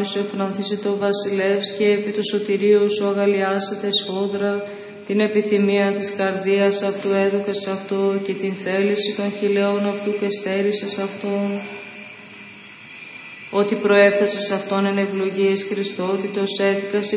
δυνάμει σου εφρανθήσει το βασιλεύς και επί του σωτηρίου σου αγαλιάσετε σφόδρα, την επιθυμία της καρδίας αυτού έδωκες αυτό και την θέληση των χειλαίων αυτού και στέρισες αυτόν. Ότι προέφθασες αυτόν εν ευλογίες Χριστότητος έδικας